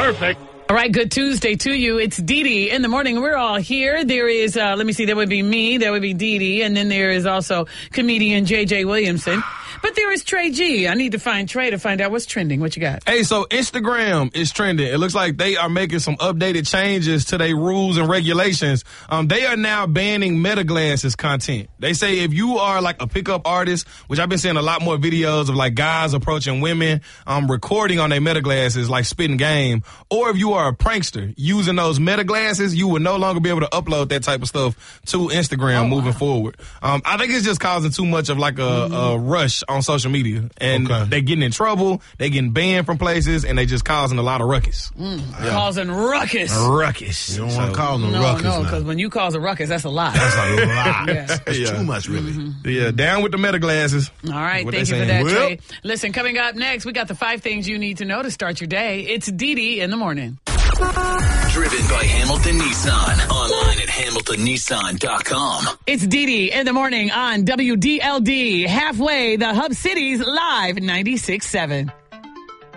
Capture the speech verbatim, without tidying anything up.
Perfect. All right, good Tuesday to you. It's Dee Dee in the morning. We're all here. There is, uh, let me see, there would be me, there would be Dee Dee, and then there is also comedian J J Williamson. But there is Trey G. I need to find Trey to find out what's trending. What you got? Hey, so Instagram is trending. It looks like they are making some updated changes to their rules and regulations. Um, they are now banning Meta Glasses content. They say if you are like a pickup artist, which I've been seeing a lot more videos of like guys approaching women, um, recording on their Meta Glasses, like spitting game, or if you are a prankster using those Meta Glasses, you will no longer be able to upload that type of stuff to Instagram oh, moving wow. forward. Um, I think it's just causing too much of like a, mm-hmm. a rush on social media, and okay. they're getting in trouble, they're getting banned from places, and they just causing a lot of ruckus. Mm, yeah. Causing ruckus. Ruckus. You don't so, want to call them no, ruckus. No, because when you cause a ruckus, that's a lot. That's a lot. yeah. That's yeah. too much, really. Mm-hmm. Yeah, down with the Meta Glasses. All right, what thank you saying. for that, well, Trey. Listen, coming up next, we got the five things you need to know to start your day. It's Dee Dee in the morning. Driven by Hamilton Nissan. Online at hamilton nissan dot com. It's Dee Dee in the morning on W D L D. Halfway, the Hub Cities Live ninety-six point seven.